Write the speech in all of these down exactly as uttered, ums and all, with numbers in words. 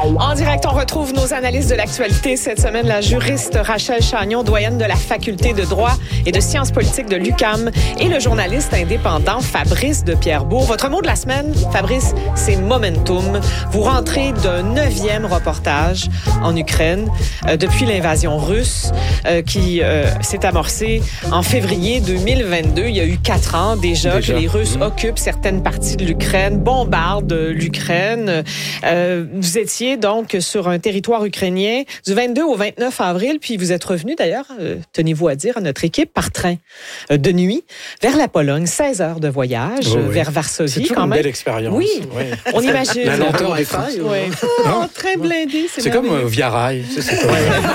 En direct, on retrouve nos analyses de l'actualité. Cette semaine, la juriste Rachel Chagnon, doyenne de la faculté de droit et de sciences politiques de l'U Q A M, et le journaliste indépendant Fabrice de Pierrebourg. Votre mot de la semaine, Fabrice, c'est momentum. Vous rentrez d'un neuvième reportage en Ukraine euh, depuis l'invasion russe euh, qui euh, s'est amorcée en février deux mille vingt-deux. Il y a eu quatre ans déjà, déjà. que les Russes mmh. occupent certaines parties de l'Ukraine, bombardent l'Ukraine. Euh, vous étiez donc sur un territoire ukrainien du vingt-deux au vingt-neuf avril, puis vous êtes revenu d'ailleurs, euh, tenez-vous à dire, à notre équipe par train euh, de nuit vers la Pologne, seize heures de voyage oh, oui. vers Varsovie. C'est toujours quand une même. belle expérience. Oui, oui. on imagine. La lenteur des failles. Oui. Oh, très blindé. C'est, c'est comme euh, Via Rail. C'est, c'est comme...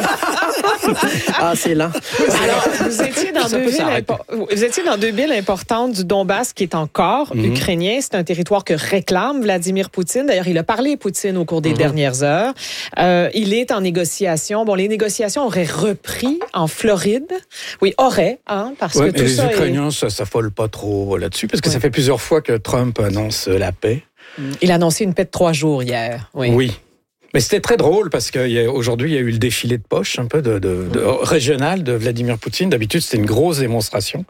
ah, c'est lent. Alors, vous étiez dans, deux villes, impo- vous étiez dans deux villes importantes du Donbass qui est encore mm-hmm. ukrainien. C'est un territoire que réclame Vladimir Poutine. D'ailleurs, il a parlé Poutine au cours des mm-hmm. dernières heures. Euh, il est en négociation. Bon, les négociations auraient repris en Floride. Oui, auraient, hein, parce ouais, que tout les ça Les Ukrainiens est... ne s'affolent pas trop là-dessus, parce que ouais. ça fait plusieurs fois que Trump annonce la paix. Il a annoncé une paix de trois jours hier. Oui. Oui. Mais c'était très drôle parce qu'aujourd'hui, il y a eu le défilé de poche un peu de, de, de régional de Vladimir Poutine. D'habitude, c'était une grosse démonstration.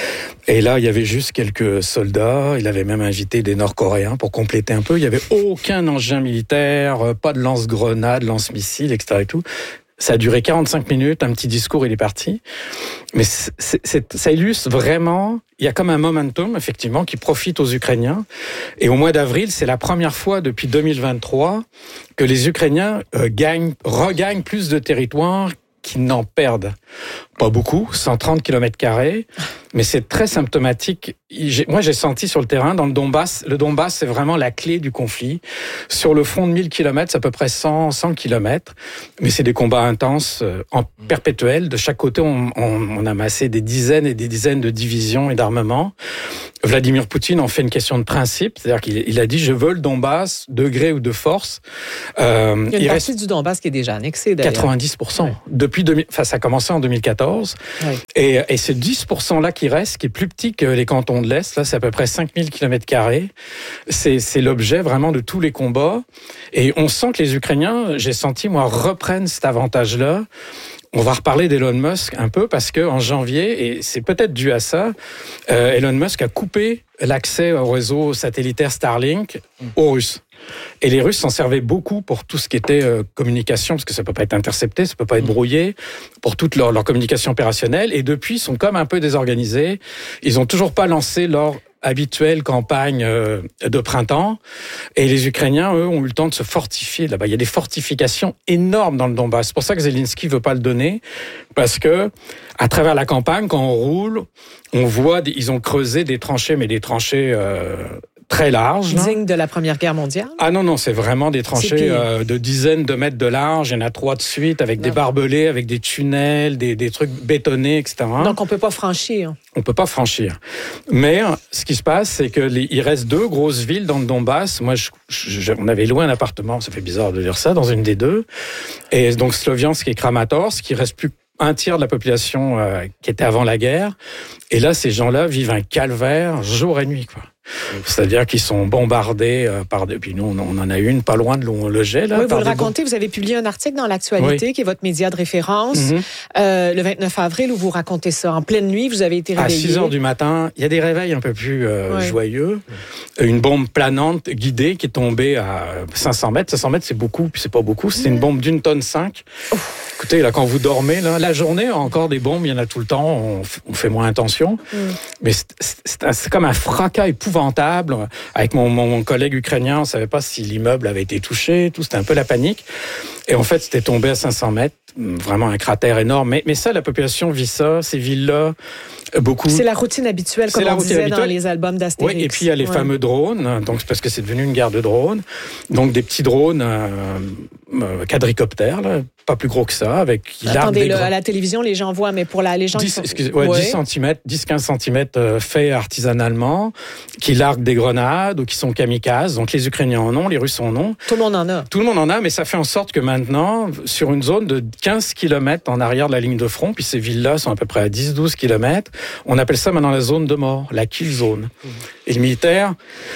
Et là, il y avait juste quelques soldats. Il avait même invité des Nord-Coréens pour compléter un peu. Il n'y avait aucun engin militaire, pas de lance-grenades, lance-missiles, et cetera et tout. Ça a duré quarante-cinq minutes, un petit discours, il est parti. Mais c'est, c'est, ça illustre vraiment, il y a comme un momentum, effectivement, qui profite aux Ukrainiens. Et au mois d'avril, c'est la première fois depuis deux mille vingt-trois que les Ukrainiens euh, gagnent, regagnent plus de territoire qu'ils n'en perdent. Pas beaucoup, cent trente kilomètres carrés, mais c'est très symptomatique. J'ai, moi, j'ai senti sur le terrain, dans le Donbass, le Donbass, c'est vraiment la clé du conflit. Sur le front de mille kilomètres, c'est à peu près cent, cent kilomètres, mais c'est des combats intenses, euh, en perpétuel. De chaque côté, on, on, on a amassé des dizaines et des dizaines de divisions et d'armements. Vladimir Poutine en fait une question de principe, c'est-à-dire qu'il il a dit « je veux le Donbass, de gré ou de force ». Euh, il y a une il partie reste du Donbass qui est déjà annexée, d'ailleurs. quatre-vingt-dix pour cent. Ouais. Depuis deux mille, enfin, ça a commencé en deux mille quatorze. Ouais. Et, et ce dix pour cent-là qui reste, qui est plus petit que les cantons de l'Est, là, c'est à peu près cinq mille kilomètres carrés. C'est, c'est l'objet vraiment de tous les combats. Et on sent que les Ukrainiens, j'ai senti, moi, reprennent cet avantage-là. On va reparler d'Elon Musk un peu parce que en janvier, et c'est peut-être dû à ça, euh, Elon Musk a coupé l'accès au réseau satellitaire Starlink aux Russes. Et les Russes s'en servaient beaucoup pour tout ce qui était euh, communication, parce que ça peut pas être intercepté, ça peut pas être brouillé, pour toute leur, leur communication opérationnelle. Et depuis, ils sont comme un peu désorganisés. Ils ont toujours pas lancé leur habituelle campagne euh, de printemps. Et les Ukrainiens, eux, ont eu le temps de se fortifier là-bas. Il y a des fortifications énormes dans le Donbass. C'est pour ça que Zelensky veut pas le donner, parce que à travers la campagne, quand on roule, on voit, des, ils ont creusé des tranchées, mais des tranchées euh, très larges. Digne de la Première Guerre mondiale? Ah non, non, c'est vraiment des tranchées euh, de dizaines de mètres de large. Il y en a trois de suite, avec non. des barbelés, avec des tunnels, des, des trucs bétonnés, et cetera. Donc, on peut pas franchir. On peut pas franchir. Mais ce qui se passe, c'est que les, il reste deux grosses villes dans le Donbass. Moi, je, je, on avait loué un appartement, ça fait bizarre de dire ça, dans une des deux. Et donc, Sloviansk et Kramatorsk, qui reste plus un tiers de la population euh, qui était avant la guerre. Et là, ces gens-là vivent un calvaire jour et nuit, quoi. C'est-à-dire qu'ils sont bombardés euh, par... Des... Puis nous, on, on en a une pas loin de l'on le jet. Là, oui, vous le racontez, bom... vous avez publié un article dans l'Actualité, oui. qui est votre média de référence, mm-hmm. euh, le vingt-neuf avril, où vous racontez ça. En pleine nuit, vous avez été réveillé. À six heures du matin, il y a des réveils un peu plus euh, oui. joyeux. Une bombe planante guidée qui est tombée à cinq cents mètres. cinq cents mètres, c'est beaucoup, puis c'est pas beaucoup. C'est mmh. une bombe d'une tonne cinq. Oh. Écoutez, là, quand vous dormez, là, la journée, encore des bombes, il y en a tout le temps, on, f- on fait moins attention. Mm. Mais c'est, c'est, c'est comme un fracas épouvantable. Avec mon, mon, mon collègue ukrainien, on ne savait pas si l'immeuble avait été touché, tout, c'était un peu la panique. Et en fait, c'était tombé à cinq cents mètres, vraiment un cratère énorme. Mais, mais ça, la population vit ça, ces villes-là, beaucoup. C'est la routine habituelle, comme on disait habituelle. Dans les albums d'Astérix. Oui, et puis il y a les ouais. fameux drones, donc parce que c'est devenu une guerre de drones. Donc des petits drones... Euh, euh, quadricoptère, là, pas plus gros que ça, avec qui largue Attendez, des le, grenades. à la télévision, les gens voient, mais pour la, les gens dix, qui sont... excusez, ouais, Ouais. dix centimètres, dix à quinze centimètres euh, faits artisanalement, qui larguent des grenades ou qui sont kamikazes. Donc les Ukrainiens en ont, les Russes en ont. Tout le monde en a. Tout le monde en a, mais ça fait en sorte que maintenant, sur une zone de quinze kilomètres en arrière de la ligne de front, puis ces villes-là sont à peu près à dix à douze kilomètres, on appelle ça maintenant la zone de mort, la kill zone. Et le militaire,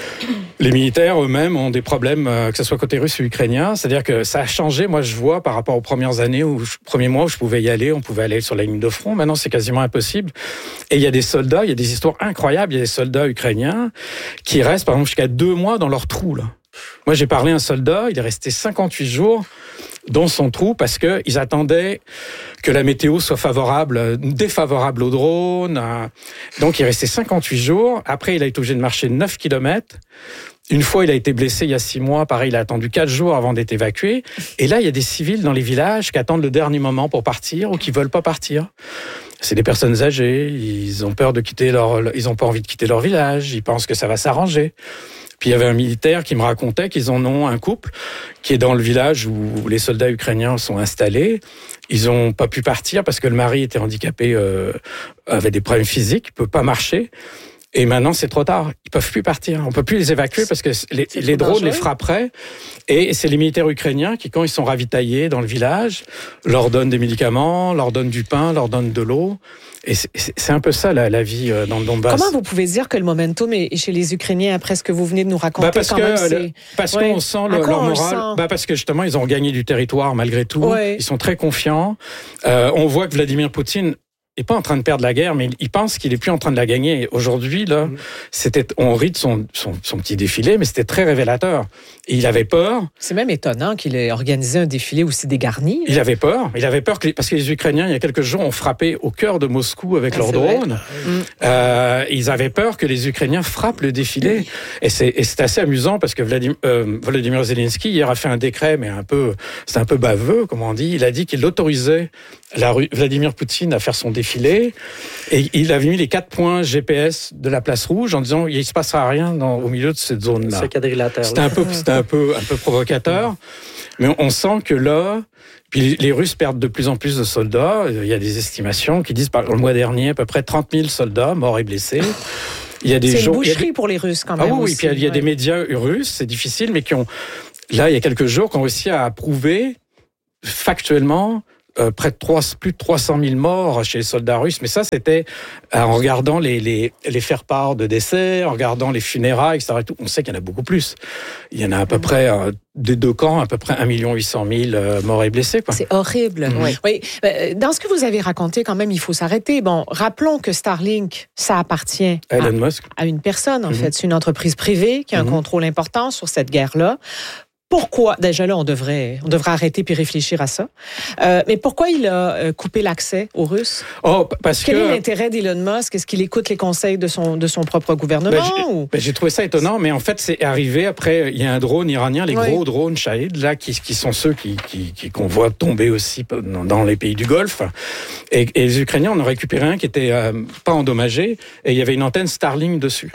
les militaires eux-mêmes ont des problèmes, euh, que ce soit côté russe ou ukrainien. C'est-à-dire que ça a changé, moi je vois, par rapport aux premières années, aux premiers mois où je pouvais y aller, on pouvait aller sur la ligne de front. Maintenant, c'est quasiment impossible. Et il y a des soldats, il y a des histoires incroyables. Il y a des soldats ukrainiens qui restent, par exemple, jusqu'à deux mois dans leur trou, là. Moi, j'ai parlé à un soldat, il est resté cinquante-huit jours dans son trou parce que ils attendaient que la météo soit favorable, défavorable aux drones. Donc, il est resté cinquante-huit jours. Après, il a été obligé de marcher neuf kilomètres. Une fois, il a été blessé il y a six mois. Pareil, il a attendu quatre jours avant d'être évacué. Et là, il y a des civils dans les villages qui attendent le dernier moment pour partir ou qui veulent pas partir. C'est des personnes âgées. Ils ont peur de quitter leur, ils ont pas envie de quitter leur village. Ils pensent que ça va s'arranger. Puis il y avait un militaire qui me racontait qu'ils en ont un couple qui est dans le village où les soldats ukrainiens sont installés. Ils ont pas pu partir parce que le mari était handicapé, euh, avait des problèmes physiques, il peut pas marcher. Et maintenant, c'est trop tard. Ils peuvent plus partir. On peut plus les évacuer parce que les, les drones dangereux. Les frapperaient. Et c'est les militaires ukrainiens qui, quand ils sont ravitaillés dans le village, leur donnent des médicaments, leur donnent du pain, leur donnent de l'eau. Et c'est, c'est un peu ça, la, la vie dans le Donbass. Comment vous pouvez dire que le momentum est chez les Ukrainiens après ce que vous venez de nous raconter? Bah parce quand que, même, le, parce ouais. qu'on sent le, leur moral. Bah parce que justement, ils ont gagné du territoire malgré tout. Ouais. Ils sont très confiants. Euh, on voit que Vladimir Poutine n'est pas en train de perdre la guerre, mais il pense qu'il est plus en train de la gagner. Et aujourd'hui, là, mmh. c'était, on rit de son, son, son petit défilé, mais c'était très révélateur. Et il avait peur. C'est même étonnant qu'il ait organisé un défilé aussi dégarni. Il avait peur. Il avait peur que les, parce que les Ukrainiens, il y a quelques jours, ont frappé au cœur de Moscou avec ah, leurs drones. Mmh. Euh, ils avaient peur que les Ukrainiens frappent le défilé. Oui. Et c'est, et c'est assez amusant parce que Vladimir, euh, Volodymyr Zelensky hier a fait un décret, mais un peu, c'est un peu baveux, comme on dit. Il a dit qu'il autorisait la, Vladimir Poutine à faire son défilé. Et il avait mis les quatre points G P S de la place rouge en disant il ne se passera rien dans, au milieu de cette zone-là. Ce quadrilatère. C'était un peu, c'était un peu, un peu provocateur. Mais on sent que là, puis les Russes perdent de plus en plus de soldats. Il y a des estimations qui disent, par le mois dernier, à peu près trente mille soldats morts et blessés. Il y a des c'est une gens, boucherie des... pour les Russes quand même. Ah oui, aussi, puis il y a ouais. des médias russes, c'est difficile, mais qui ont, là, il y a quelques jours, qui ont réussi à prouver factuellement Euh, près de trois, plus de trois cent mille morts chez les soldats russes. Mais ça, c'était euh, en regardant les, les, les faire-part de décès, en regardant les funérailles, et cetera. Et tout. On sait qu'il y en a beaucoup plus. Il y en a à peu près, euh, des deux camps, à peu près un million huit cent mille euh, morts et blessés. Quoi. C'est horrible. Mmh. Oui. Oui. Dans ce que vous avez raconté, quand même, il faut s'arrêter. Bon, rappelons que Starlink, ça appartient à, Elon Musk. à une personne, en mmh. fait. C'est une entreprise privée qui a mmh. un contrôle important sur cette guerre-là. Pourquoi, déjà là, on devrait, on devrait arrêter puis réfléchir à ça. Euh, mais pourquoi il a coupé l'accès aux Russes? Oh, parce Quel que... est l'intérêt d'Elon Musk? Est-ce qu'il écoute les conseils de son, de son propre gouvernement? Ben, j'ai, ou... ben, j'ai trouvé ça étonnant, mais en fait, c'est arrivé après, il y a un drone iranien, les oui. gros drones Shahid, là, qui, qui sont ceux qui, qui, qui, qu'on voit tomber aussi dans les pays du Golfe. Et, et les Ukrainiens en ont récupéré un qui était euh, pas endommagé, et il y avait une antenne Starlink dessus.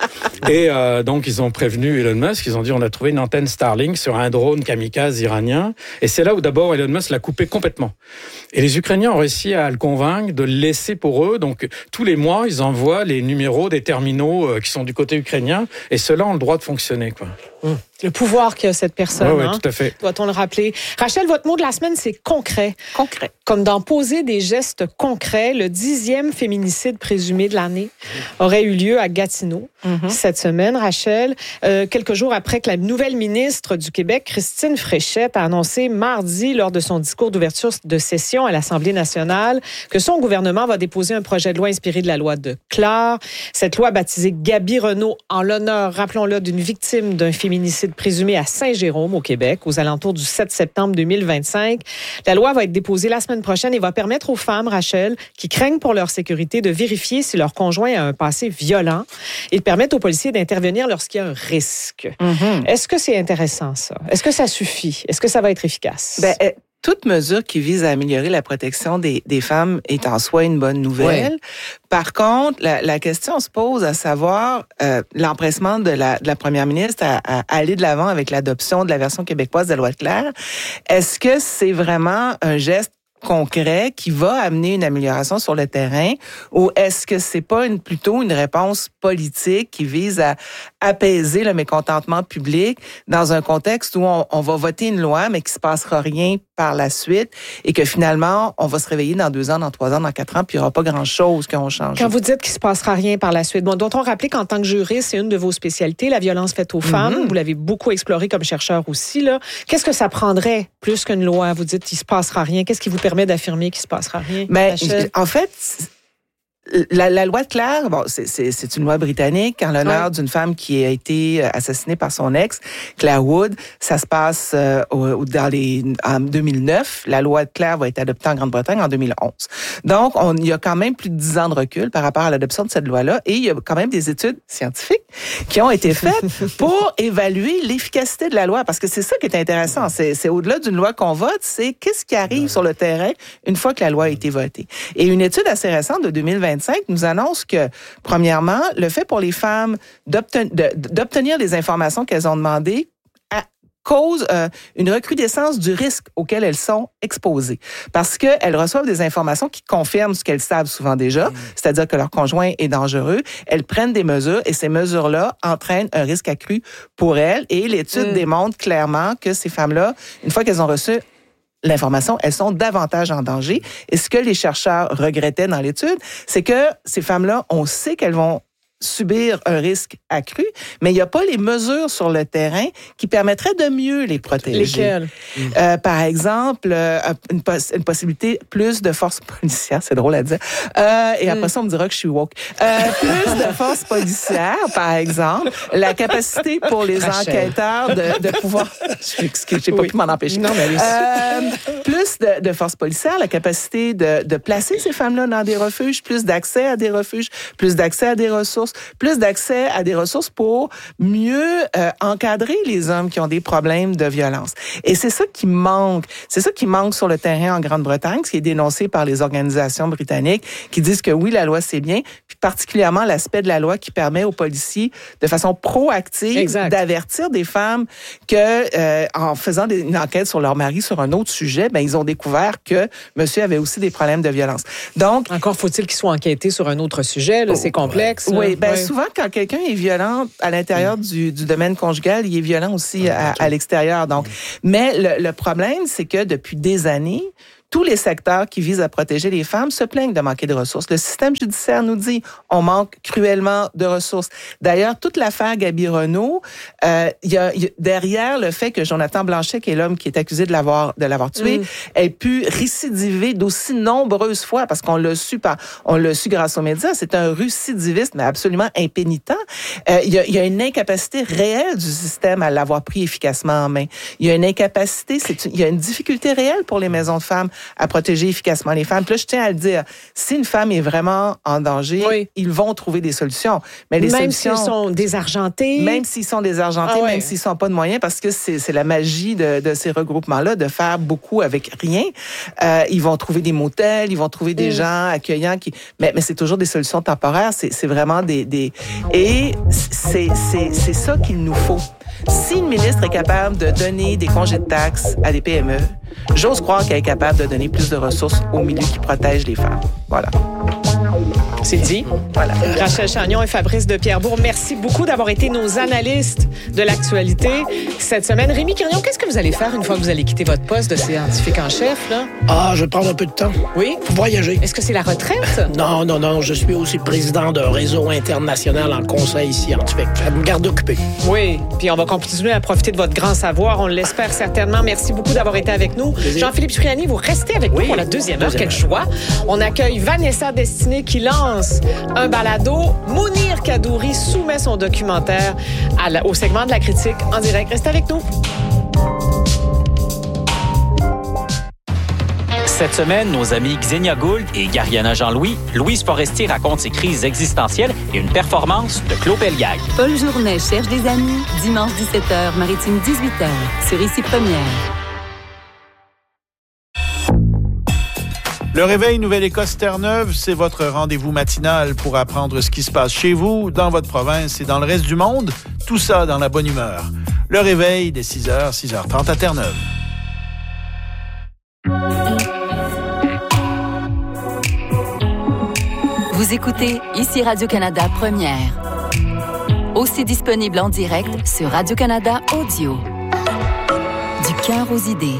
et euh, donc, ils ont prévenu Elon Musk, ils ont dit, on a trouvé une antenne Starlink sur un drone kamikaze iranien. Et c'est là où d'abord Elon Musk l'a coupé complètement. Et les Ukrainiens ont réussi à le convaincre de le laisser pour eux. Donc tous les mois, ils envoient les numéros des terminaux qui sont du côté ukrainien. Et ceux-là ont le droit de fonctionner, quoi. Mmh. Le pouvoir qu'a cette personne. Oui, oui, hein? tout à fait. Doit-on le rappeler? Rachel, votre mot de la semaine, c'est concret. Concret. Comme dans poser des gestes concrets, le dixième féminicide présumé de l'année aurait eu lieu à Gatineau mm-hmm. cette semaine, Rachel. Euh, quelques jours après que la nouvelle ministre du Québec, Christine Fréchette, a annoncé mardi, lors de son discours d'ouverture de session à l'Assemblée nationale, que son gouvernement va déposer un projet de loi inspiré de la loi de Clark. Cette loi baptisée Gaby Renault en l'honneur, rappelons-le, d'une victime d'un féminicide présumé à Saint-Jérôme, au Québec, aux alentours du sept septembre deux mille vingt-cinq. La loi va être déposée la semaine prochaine et va permettre aux femmes, Rachel, qui craignent pour leur sécurité, de vérifier si leur conjoint a un passé violent et de permettre aux policiers d'intervenir lorsqu'il y a un risque. Mm-hmm. Est-ce que c'est intéressant, ça? Est-ce que ça suffit? Est-ce que ça va être efficace? Ben, euh... toute mesure qui vise à améliorer la protection des, des femmes est en soi une bonne nouvelle. Ouais. Par contre, la, la question se pose à savoir euh, l'empressement de la, de la première ministre à, à aller de l'avant avec l'adoption de la version québécoise de la loi Claire. Est-ce que c'est vraiment un geste concret qui va amener une amélioration sur le terrain, ou est-ce que c'est pas une, plutôt une réponse politique qui vise à apaiser le mécontentement public dans un contexte où on, on va voter une loi mais qu'il se passera rien par la suite et que finalement on va se réveiller dans deux ans, dans trois ans, dans quatre ans puis il n'y aura pas grand-chose qui va changer. Quand vous dites qu'il se passera rien par la suite, bon, doit-on rappeler qu'en tant que juriste, c'est une de vos spécialités, la violence faite aux femmes. Mm-hmm. Vous l'avez beaucoup exploré comme chercheur aussi, là. Qu'est-ce que ça prendrait plus qu'une loi? Vous dites qu'il se passera rien. Qu'est-ce qui vous permet d'affirmer qu'il se passera rien? Mais en fait, la, la loi Claire, bon, c'est, c'est, c'est une loi britannique en l'honneur ouais. d'une femme qui a été assassinée par son ex, Claire Wood. Ça se passe euh, au, dans les, en deux mille neuf. La loi Claire va être adoptée en Grande-Bretagne en deux mille onze. Donc, on, il y a quand même plus de dix ans de recul par rapport à l'adoption de cette loi-là. Et il y a quand même des études scientifiques qui ont été faites pour évaluer l'efficacité de la loi. Parce que c'est ça qui est intéressant. C'est, c'est au-delà d'une loi qu'on vote, c'est qu'est-ce qui arrive ouais. sur le terrain une fois que la loi a été votée. Et une étude assez récente de deux mille vingt-cinq nous annonce que, premièrement, le fait pour les femmes d'obten- de, d'obtenir les informations qu'elles ont demandées à, cause euh, une recrudescence du risque auquel elles sont exposées. Parce qu'elles reçoivent des informations qui confirment ce qu'elles savent souvent déjà, mmh. c'est-à-dire que leur conjoint est dangereux. Elles prennent des mesures et ces mesures-là entraînent un risque accru pour elles. Et l'étude mmh. démontre clairement que ces femmes-là, une fois qu'elles ont reçu l'information, elles sont davantage en danger. Et ce que les chercheurs regrettaient dans l'étude, c'est que ces femmes-là, on sait qu'elles vont subir un risque accru, mais il n'y a pas les mesures sur le terrain qui permettraient de mieux les protéger. Lesquelles? Euh, par exemple, euh, une, poss- une possibilité, plus de forces policières, c'est drôle à dire, euh, et après mm. ça, on me dira que je suis woke. Euh, plus de forces policières, par exemple, la capacité pour les Rachel. enquêteurs de, de pouvoir... Je m'excuse, je n'ai pas oui. pu m'en empêcher. Non, mais euh, plus de, de forces policières, la capacité de, de placer ces femmes-là dans des refuges, plus d'accès à des refuges, plus d'accès à des ressources, plus d'accès à des ressources pour mieux euh, encadrer les hommes qui ont des problèmes de violence. Et c'est ça qui manque. C'est ça qui manque sur le terrain en Grande-Bretagne, ce qui est dénoncé par les organisations britanniques qui disent que oui, la loi, c'est bien, puis particulièrement l'aspect de la loi qui permet aux policiers, de façon proactive, exact. d'avertir des femmes que, euh, en faisant des, une enquête sur leur mari sur un autre sujet, ben ils ont découvert que monsieur avait aussi des problèmes de violence. Donc, encore faut-il qu'il soit enquêté sur un autre sujet, là, c'est complexe. Oui, là. ben ouais. souvent quand quelqu'un est violent à l'intérieur mmh. du, du domaine conjugal, il est violent aussi à, à l'extérieur. Donc, mmh. mais le, le problème, c'est que depuis des années, tous les secteurs qui visent à protéger les femmes se plaignent de manquer de ressources. Le système judiciaire nous dit on manque cruellement de ressources. D'ailleurs, toute l'affaire Gaby Renault, euh, y a, y a, derrière le fait que Jonathan Blanchet, qui est l'homme qui est accusé de l'avoir de l'avoir tué, mm. ait pu récidiver d'aussi nombreuses fois, parce qu'on l'a su par, on l'a su grâce aux médias. C'est un récidiviste, mais absolument impénitent. Euh, il y a, y a une incapacité réelle du système à l'avoir pris efficacement en main. Il y a une incapacité, c'est, il y a une difficulté réelle pour les maisons de femmes à protéger efficacement les femmes. Puis là, je tiens à le dire, si une femme est vraiment en danger, oui. ils vont trouver des solutions. Mais les même solutions, s'ils sont désargentés. Même s'ils sont désargentés, ah ouais. même s'ils sont pas de moyens, parce que c'est, c'est la magie de, de ces regroupements-là, de faire beaucoup avec rien. Euh, ils vont trouver des motels, ils vont trouver des mmh. gens accueillants qui, mais, mais c'est toujours des solutions temporaires. C'est, c'est vraiment des, des, et c'est, c'est, c'est ça qu'il nous faut. Si une ministre est capable de donner des congés de taxes à des P M E, j'ose croire qu'elle est capable de donner plus de ressources au milieu qui protège les femmes. Voilà. C'est dit. Voilà. Rachel Chagnon et Fabrice de Pierrebourg, merci beaucoup d'avoir été nos analystes de l'actualité cette semaine. Rémi Quirion, qu'est-ce que vous allez faire une fois que vous allez quitter votre poste de scientifique en chef, là? Ah, je vais prendre un peu de temps. Oui? Pour voyager. Est-ce que c'est la retraite? Non, non, non. Je suis aussi président d'un réseau international en conseil scientifique. Ça me garde occupé. Oui. Puis on va continuer à profiter de votre grand savoir. On l'espère certainement. Merci beaucoup d'avoir été avec nous. Plaisir. Jean-Philippe Cipriani, vous restez avec oui. nous pour la deuxième heure. Deuxième Quel heure. choix. On accueille Vanessa Destinée qui lance un balado. Mounir Kadouri soumet son documentaire à la, au segment de la critique en direct. Restez avec nous. Cette semaine, nos amis Xenia Gould et Gariana Jean-Louis, Louise Forestier raconte ses crises existentielles et une performance de Claude Pelgag. Paul Journet cherche des amis, dimanche dix-sept heures, Maritime dix-huit heures, sur Ici Première. Le Réveil Nouvelle-Écosse-Terre-Neuve, c'est votre rendez-vous matinal pour apprendre ce qui se passe chez vous, dans votre province et dans le reste du monde. Tout ça dans la bonne humeur. Le Réveil dès six heures, six heures trente à Terre-Neuve. Vous écoutez ici Radio-Canada Première. Aussi disponible en direct sur Radio-Canada Audio. Du cœur aux idées.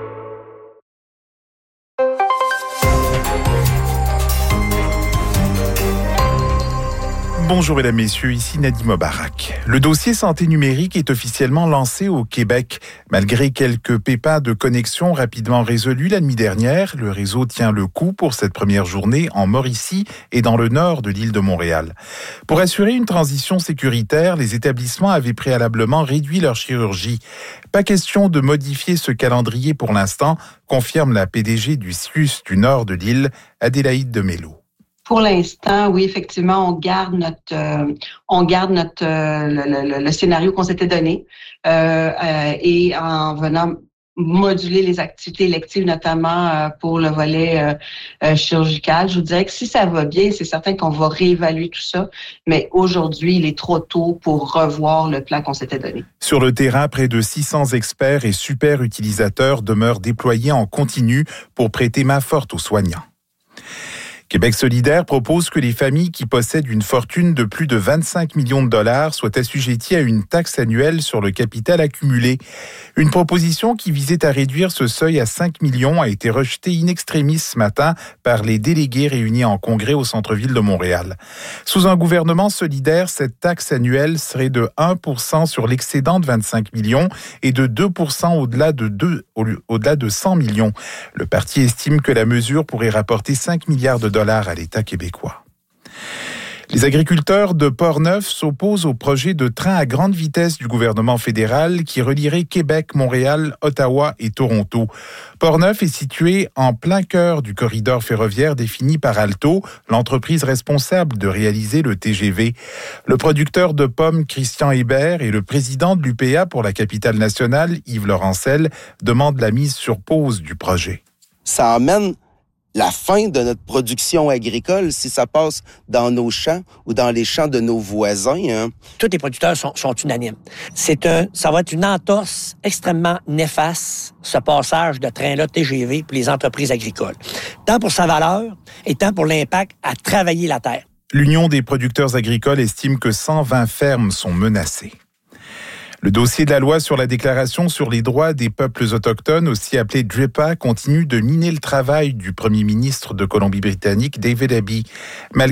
Bonjour mesdames, messieurs, ici Nadim Obarak. Le dossier santé numérique est officiellement lancé au Québec. Malgré quelques pépins de connexion rapidement résolus la nuit dernière, le réseau tient le coup pour cette première journée en Mauricie et dans le nord de l'île de Montréal. Pour assurer une transition sécuritaire, les établissements avaient préalablement réduit leur chirurgie. Pas question de modifier ce calendrier pour l'instant, confirme la P D G du C I U S du nord de l'île, Adélaïde Demelo. Pour l'instant, oui, effectivement, on garde notre, euh, on garde notre euh, le, le, le scénario qu'on s'était donné euh, euh, et en venant moduler les activités électives, notamment euh, pour le volet euh, euh, chirurgical. Je vous dirais que si ça va bien, c'est certain qu'on va réévaluer tout ça, mais aujourd'hui, il est trop tôt pour revoir le plan qu'on s'était donné. Sur le terrain, près de six cents experts et super utilisateurs demeurent déployés en continu pour prêter main forte aux soignants. Québec solidaire propose que les familles qui possèdent une fortune de plus de vingt-cinq millions de dollars soient assujetties à une taxe annuelle sur le capital accumulé. Une proposition qui visait à réduire ce seuil à cinq millions a été rejetée in extremis ce matin par les délégués réunis en congrès au centre-ville de Montréal. Sous un gouvernement solidaire, cette taxe annuelle serait de un pour cent sur l'excédent de vingt-cinq millions et de deux pour cent au-delà de, deux, au-delà de cent millions. Le parti estime que la mesure pourrait rapporter cinq milliards de dollars à l'État québécois. Les agriculteurs de Portneuf s'opposent au projet de train à grande vitesse du gouvernement fédéral qui relierait Québec, Montréal, Ottawa et Toronto. Portneuf est situé en plein cœur du corridor ferroviaire défini par Alto, l'entreprise responsable de réaliser le T G V. Le producteur de pommes Christian Hébert et le président de l'U P A pour la capitale nationale, Yves Laurencel, demandent la mise sur pause du projet. Ça amène la fin de notre production agricole si ça passe dans nos champs ou dans les champs de nos voisins. Hein. Tous les producteurs sont, sont unanimes. C'est un, ça va être une entorse extrêmement néfaste, ce passage de train-là T G V pour les entreprises agricoles. Tant pour sa valeur et tant pour l'impact à travailler la terre. L'Union des producteurs agricoles estime que cent vingt fermes sont menacées. Le dossier de la loi sur la déclaration sur les droits des peuples autochtones, aussi appelé D R I P A, continue de miner le travail du premier ministre de Colombie-Britannique, David Abbey. Malgré